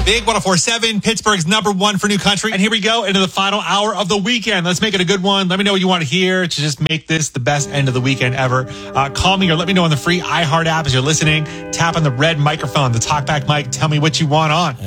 Big 104.7, Pittsburgh's number one for new country. And here we go into the final hour of the weekend. Let's make it a good one. Let me know what you want to hear to just make this the best end of the weekend ever. Call me or let me know on the free iHeart app as you're listening. Tap on the red microphone, the talkback mic. Tell me what you want on.